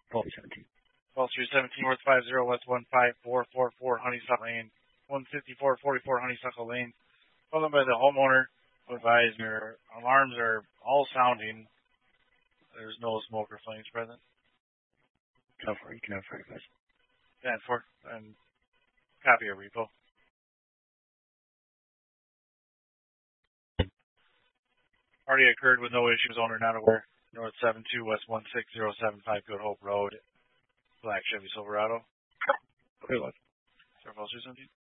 12-317. 12-317 North 50 West 15444 Honeysuckle Lane, 15444 Honeysuckle Lane. Followed by the homeowner who advised their alarms are all sounding. There's no smoke or flames present. 10-4, you can have 5 guys. 10-4, and copy your repo. Party occurred with no issues, owner not aware. North 72 West 16075 Good Hope Road, black Chevy Silverado. Clear luck. 12-317.